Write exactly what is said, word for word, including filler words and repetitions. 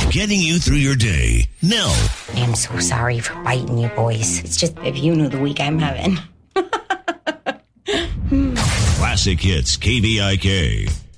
getting you through your day. Nell. I'm so sorry for biting you boys. It's just if you knew the week I'm having. Classic Hits K V I K.